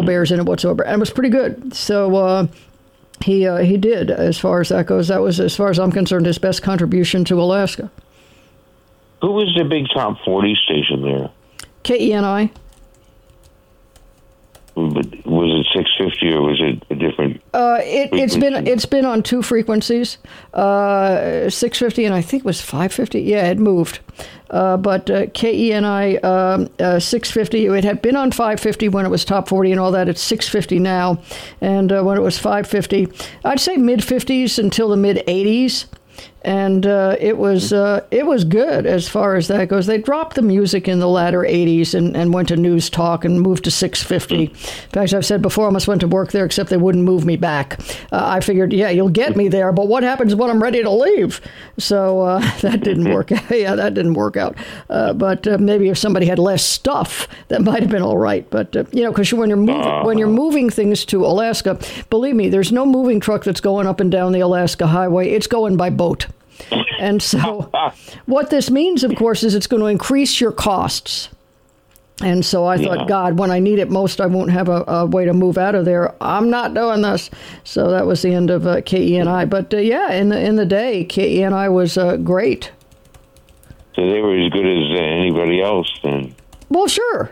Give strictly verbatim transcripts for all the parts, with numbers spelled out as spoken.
bears in it whatsoever, and it was pretty good. So uh, he uh, he did, as far as that goes. That was, as far as I'm concerned, his best contribution to Alaska. Who was the big top forty station there? K E N I. Was it six fifty or was it a different? Uh, it, it's been it's been on two frequencies, uh, six fifty and I think it was five fifty. Yeah, it moved, uh, but uh, K E N I um, uh, six fifty. It had been on five fifty when it was top forty and all that. It's six fifty now, and uh, when it was five fifty, I'd say mid fifties until the mid eighties. And uh, it was uh, it was good as far as that goes. They dropped the music in the latter eighties and, and went to News Talk and moved to six fifty. In fact, I've said before, I almost went to work there, except they wouldn't move me back. Uh, I figured, yeah, you'll get me there, but what happens when I'm ready to leave? So uh, that didn't work out. Yeah, that didn't work out. Uh, but uh, maybe if somebody had less stuff, that might have been all right. But, uh, you know, because when you're moving, when you're moving things to Alaska, believe me, there's no moving truck that's going up and down the Alaska Highway. It's going by boat. And so what this means, of course, is it's going to increase your costs. And so I thought, yeah. God, when I need it most, I won't have a, a way to move out of there. I'm not doing this. So that was the end of uh, K E N I. But uh, yeah, in the in the day, K E N I was uh, great. So they were as good as uh, anybody else then? Well, sure.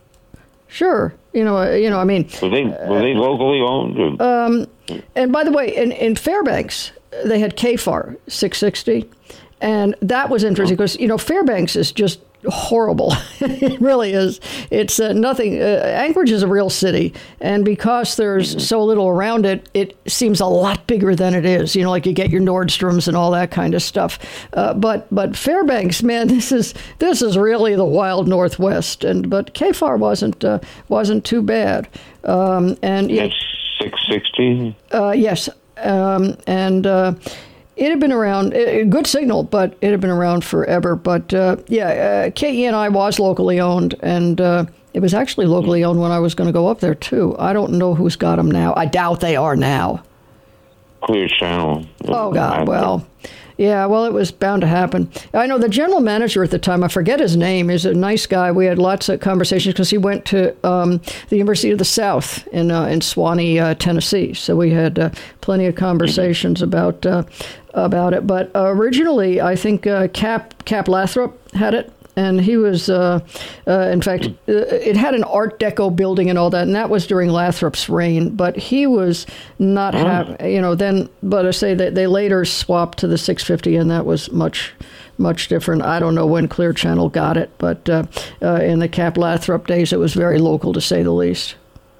Sure. You know, uh, you know, I mean. Were they, were they locally owned? Or? Um, and by the way, in, in Fairbanks, they had K F A R six sixty, and that was interesting because, you know, Fairbanks is just horrible. It really is. It's uh, nothing. Uh, Anchorage is a real city, and because there's mm-hmm. so little around it, it seems a lot bigger than it is. You know, like you get your Nordstroms and all that kind of stuff. Uh, but but Fairbanks, man, this is this is really the wild Northwest. And but K F A R wasn't uh, wasn't too bad. Um, and it's six sixty. Uh, yes. Um, and uh, it had been around, a good signal, but it had been around forever. But uh, yeah, uh, K E N I was locally owned, and uh, it was actually locally owned when I was going to go up there, too. I don't know who's got them now. I doubt they are now. Clear Channel. Oh, God, well... Yeah, well, it was bound to happen. I know the general manager at the time, I forget his name, is a nice guy. We had lots of conversations because he went to um, the University of the South in uh, in Swanee, uh, Tennessee. So we had uh, plenty of conversations mm-hmm. about uh, about it. But uh, originally, I think uh, Cap Cap Lathrop had it. And he was, uh, uh, in fact, uh, it had an Art Deco building and all that, and that was during Lathrop's reign. But he was not, ha- you know, then, but I say that they later swapped to the six fifty, and that was much, much different. I don't know when Clear Channel got it, but uh, uh, in the Cap Lathrop days, it was very local, to say the least.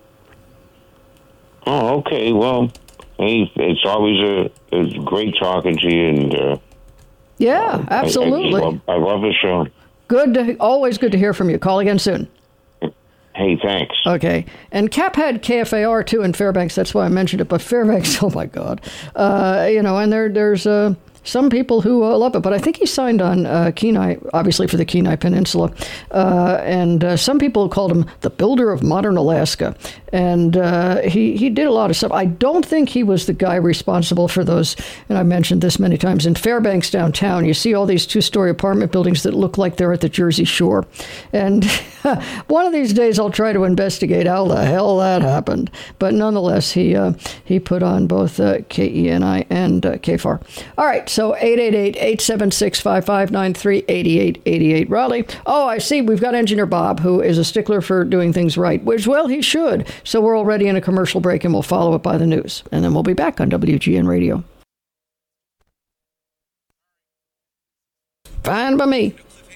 Oh, okay. Well, hey, it's always a, it's great talking to you, and uh, yeah, absolutely. I, I, love, I love the show. Good, to, always good to hear from you. Call again soon. Hey, thanks. Okay. And Cap had K F A R, too, in Fairbanks. That's why I mentioned it. But Fairbanks, oh, my God. Uh, you know, and there, there's uh, some people who uh, love it. But I think he signed on uh, Kenai, obviously for the Kenai Peninsula. Uh, and uh, some people called him the builder of modern Alaska. And uh, he, he did a lot of stuff. I don't think he was the guy responsible for those, and I've mentioned this many times, in Fairbanks downtown, you see all these two-story apartment buildings that look like they're at the Jersey Shore. And one of these days I'll try to investigate how the hell that happened. But nonetheless, he uh, he put on both uh, K E N I and uh, K F A R. All right, so eight eight eight, eight seven six, five five nine three, eight eight eight eight, Raleigh. Oh, I see, we've got Engineer Bob, who is a stickler for doing things right, which, well, he should. So we're already in a commercial break, and we'll follow it by the news. And then we'll be back on W G N Radio. Fine by me.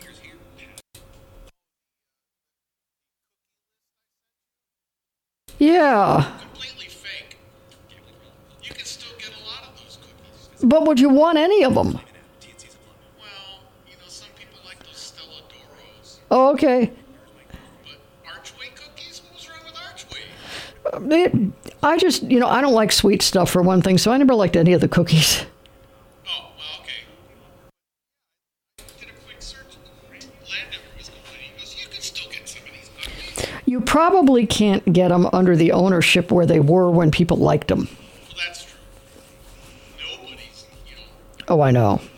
Yeah. Completely fake. You can still get a lot of those cookies. But would you want any of them? Well, you know, some people like those Stella Doros. Oh, okay. But Archway cookies? What was wrong with Archway? It, I just, you know, I don't like sweet stuff for one thing, so I never liked any of the cookies. Oh, well, okay. I did a quick search. Landover was complaining. He goes, you can still get some of these cookies. You probably can't get them under the ownership where they were when people liked them. Well, that's true. Nobody's, you know. Oh, I know.